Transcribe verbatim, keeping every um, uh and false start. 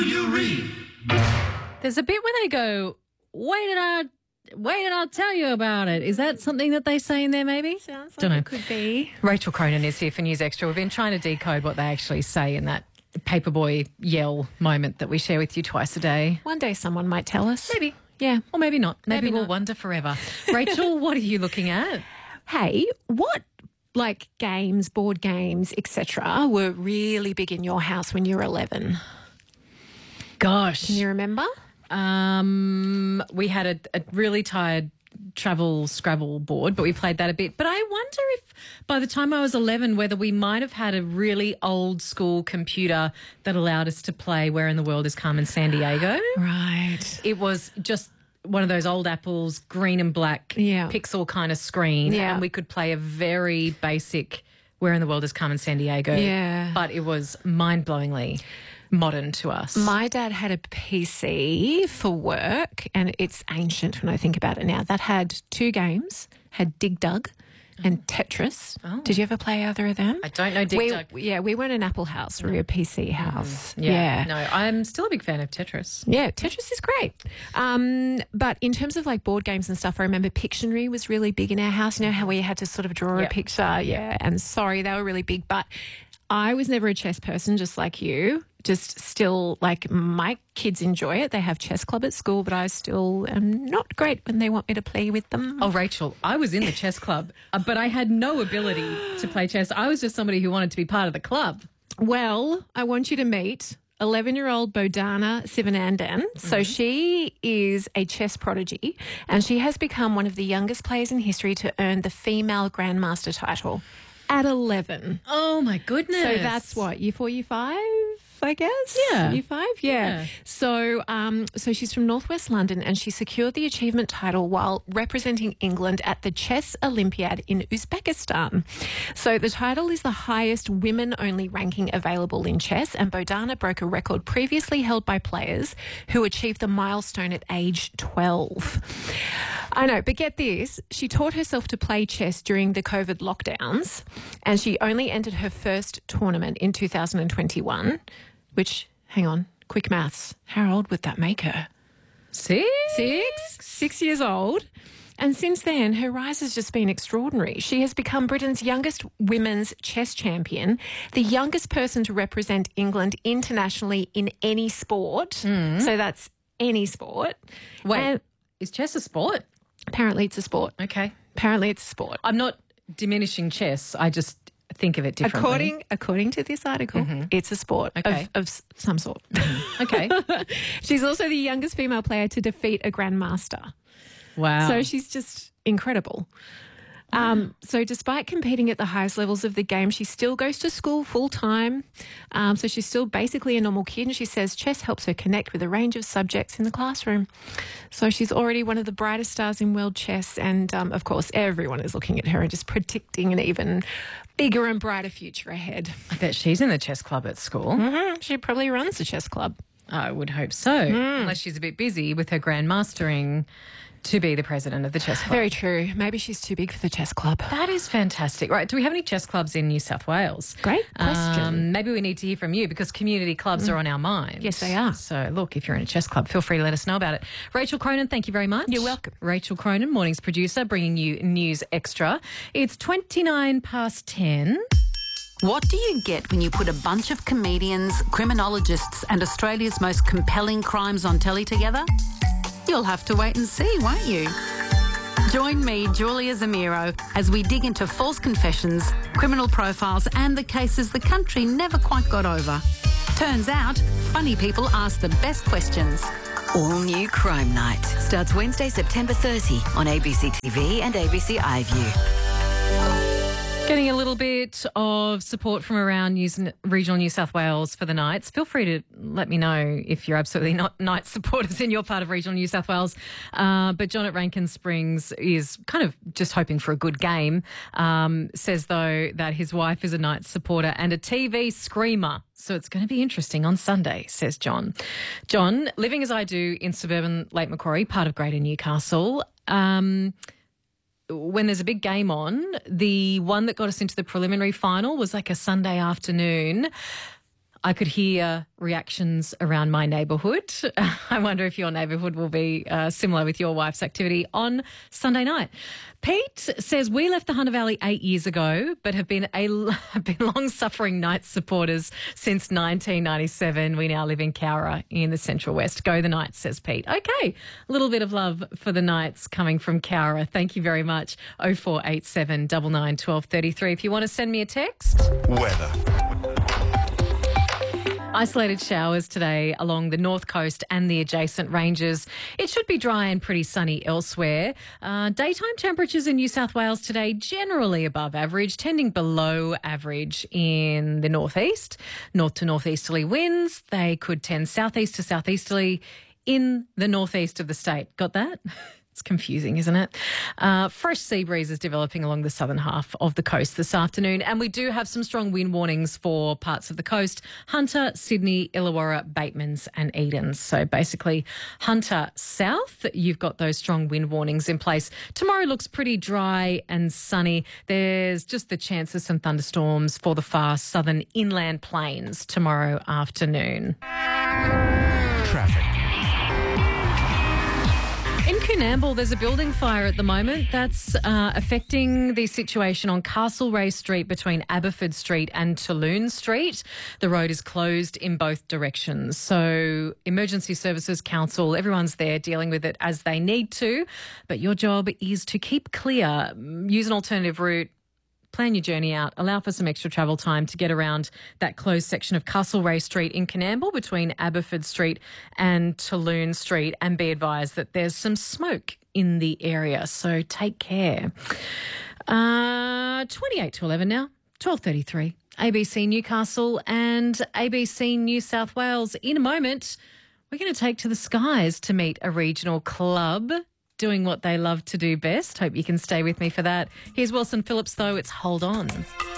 you read? There's a bit where they go, wait and I, wait and I'll tell you about it. Is that something that they say in there maybe? Sounds like Dunno. it could be. Rachel Cronin is here for News Extra. We've been trying to decode what they actually say in that paperboy yell moment that we share with you twice a day. One day someone might tell us. Maybe. Yeah. Or maybe not. Maybe, Maybe we'll not. wonder forever. Rachel, what are you looking at? Hey, what like games, board games, et cetera were really big in your house when you were eleven? Gosh. Can you remember? Um, we had a, a really tired travel Scrabble board, but we played that a bit. But I wonder if by the time I was eleven, whether we might have had a really old school computer that allowed us to play Where in the World is Carmen Sandiego. Right. It was just one of those old Apples, green and black Yeah. pixel kind of screen. Yeah. And we could play a very basic Where in the World is Carmen Sandiego. Yeah. But it was mind-blowingly modern to us. My dad had a P C for work, and it's ancient when I think about it now. That had two games, had Dig Dug and Tetris. Oh. Did you ever play either of them? I don't know Dig we, Dug. Yeah, we weren't an Apple house. We were a P C house. Yeah. yeah. No, I'm still a big fan of Tetris. Yeah, Tetris is great. Um, but in terms of like board games and stuff, I remember Pictionary was really big in our house. You know how we had to sort of draw Yep. a picture? Yeah. And sorry, they were really big. But I was never a chess person, just like you. Just still, like, my kids enjoy it. They have chess club at school, but I still am not great when they want me to play with them. Oh, Rachel, I was in the chess club, uh, but I had no ability to play chess. I was just somebody who wanted to be part of the club. Well, I want you to meet eleven-year-old Bodhana Sivanandan. So she is a chess prodigy, and she has become one of the youngest players in history to earn the female grandmaster title at eleven. Oh, my goodness. So that's what, year four, year five, I guess? Yeah. Year five? Yeah. Yeah. So um, so she's from Northwest London, and she secured the achievement title while representing England at the Chess Olympiad in Uzbekistan. So the title is the highest women-only ranking available in chess, and Bodhana broke a record previously held by players who achieved the milestone at age twelve. I know, but get this. She taught herself to play chess during the COVID lockdowns, and she only entered her first tournament in two thousand twenty-one, which, hang on, quick maths. How old would that make her? Six? Six? Six years old. And since then, her rise has just been extraordinary. She has become Britain's youngest women's chess champion, the youngest person to represent England internationally in any sport. So that's any sport. Wait, And is chess a sport? apparently it's a sport. Okay. Apparently it's a sport. I'm not diminishing chess. I just think of it differently. According according to this article, it's a sport Okay. of, of s- some sort. Okay. She's also the youngest female player to defeat a grandmaster. Wow. So she's just incredible. Um, so despite competing at the highest levels of the game, she still goes to school full time. Um, so she's still basically a normal kid. And she says chess helps her connect with a range of subjects in the classroom. So she's already one of the brightest stars in world chess. And um, of course, everyone is looking at her and just predicting an even bigger and brighter future ahead. I bet she's in the chess club at school. Mhm. She probably runs the chess club. I would hope so, unless she's a bit busy with her grandmastering to be the president of the chess club. Very true. Maybe she's too big for the chess club. That is fantastic. Right, do we have any chess clubs in New South Wales? Great question. Um, maybe we need to hear from you because community clubs are on our minds. Yes, they are. So, look, if you're in a chess club, feel free to let us know about it. Rachel Cronin, thank you very much. You're welcome. Rachel Cronin, morning's producer, bringing you News Extra. It's twenty-nine past ten. What do you get when you put a bunch of comedians, criminologists and Australia's most compelling crimes on telly together? You'll have to wait and see, won't you? Join me, Julia Zamiro, as we dig into false confessions, criminal profiles and the cases the country never quite got over. Turns out, funny people ask the best questions. All new Crime Night starts Wednesday, September thirtieth on A B C T V and A B C iView. Getting a little bit of support from around News, regional New South Wales for the Knights. Feel free to let me know if you're absolutely not Knights supporters in your part of regional New South Wales. Uh, but John at Rankin Springs is kind of just hoping for a good game. Um, says, though, that his wife is a Knights supporter and a T V screamer. So it's going to be interesting on Sunday, says John. John, living as I do in suburban Lake Macquarie, part of Greater Newcastle, um, when there's a big game on, the one that got us into the preliminary final was like a Sunday afternoon. I could hear reactions around my neighbourhood. I wonder if your neighbourhood will be uh, similar with your wife's activity on Sunday night. Pete says, we left the Hunter Valley eight years ago, but have been a have been long-suffering Knights supporters since nineteen ninety-seven. We now live in Cowra in the Central West. Go the Knights, says Pete. Okay, a little bit of love for the Knights coming from Cowra. Thank you very much. oh four eight seven, nine nine, one two three three. If you want to send me a text. Weather. Isolated showers today along the north coast and the adjacent ranges. It should be dry and pretty sunny elsewhere. Uh, daytime temperatures in New South Wales today generally above average, tending below average in the northeast. North to northeasterly winds, they could tend southeast to southeasterly in the northeast of the state. Got that? It's confusing, isn't it? Uh, fresh sea breezes developing along the southern half of the coast this afternoon. And we do have some strong wind warnings for parts of the coast. Hunter, Sydney, Illawarra, Batemans and Edens. So basically Hunter south, you've got those strong wind warnings in place. Tomorrow looks pretty dry and sunny. There's just the chance of some thunderstorms for the far southern inland plains tomorrow afternoon. Traffic. In Coonamble, there's a building fire at the moment that's uh, affecting the situation on Castlereagh Street between Aberford Street and Tulloon Street. The road is closed in both directions. So Emergency Services Council, everyone's there dealing with it as they need to. But your job is to keep clear, use an alternative route, plan your journey out, allow for some extra travel time to get around that closed section of Castlereagh Street in Coonamble between Aberford Street and Tulloon Street, and be advised that there's some smoke in the area, so take care. Uh, twenty-eight to eleven now, twelve thirty-three. A B C Newcastle and A B C New South Wales. In a moment, we're going to take to the skies to meet a regional club doing what they love to do best. Hope you can stay with me for that. Here's Wilson Phillips, though. It's Hold On.